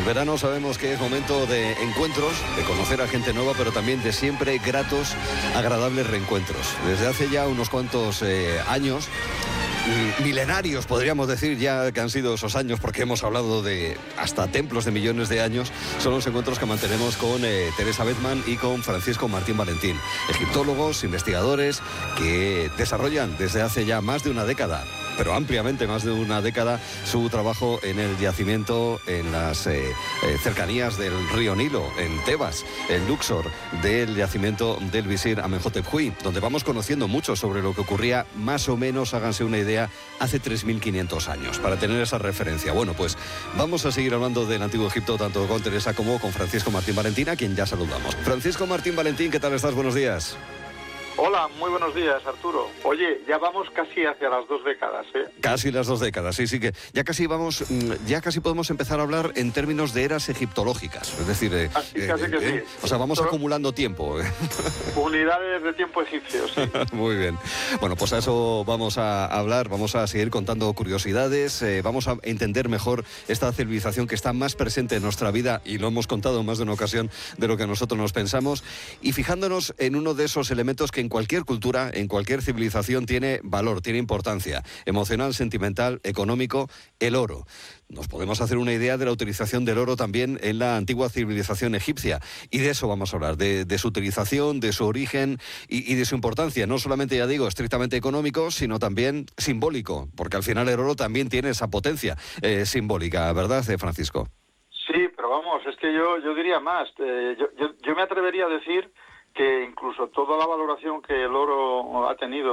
verano sabemos que es momento de encuentros, de conocer a gente nueva, pero también de siempre gratos, agradables reencuentros. Desde hace ya unos cuantos años, milenarios podríamos decir ya que han sido esos años, porque hemos hablado de hasta templos de millones de años, son los encuentros que mantenemos con Teresa Bedman y con Francisco Martín Valentín, egiptólogos, investigadores que desarrollan desde hace ya más de una década, pero ampliamente más de una década, su trabajo en el yacimiento, en las cercanías del río Nilo, en Tebas, en Luxor, del yacimiento del visir Amenhotep Huy, donde vamos conociendo mucho sobre lo que ocurría, más o menos, háganse una idea, hace 3.500 años, para tener esa referencia. Bueno, pues vamos a seguir hablando del Antiguo Egipto, tanto con Teresa como con Francisco Martín Valentín, a quien ya saludamos. Francisco Martín Valentín, ¿qué tal estás? Buenos días. Hola, muy buenos días, Arturo. Oye, ya vamos casi hacia las 2 décadas, ¿eh? Casi las 2 décadas, sí, que ya casi podemos empezar a hablar en términos de eras egiptológicas, es decir, casi que sí. O sea, vamos acumulando tiempo. Unidades de tiempo egipcios, sí. Muy bien. Bueno, pues a eso vamos a hablar, vamos a seguir contando curiosidades, vamos a entender mejor esta civilización que está más presente en nuestra vida, y lo hemos contado en más de una ocasión, de lo que nosotros nos pensamos, y fijándonos en uno de esos elementos que en cualquier cultura, en cualquier civilización tiene valor, tiene importancia emocional, sentimental, económico: el oro. Nos podemos hacer una idea de la utilización del oro también en la antigua civilización egipcia, y de eso vamos a hablar, de su utilización, de su origen y de su importancia, no solamente, ya digo, estrictamente económico, sino también simbólico, porque al final el oro también tiene esa potencia simbólica, ¿verdad, Francisco? Sí, pero vamos, es que yo diría más. Yo me atrevería a decir que incluso toda la valoración que el oro ha tenido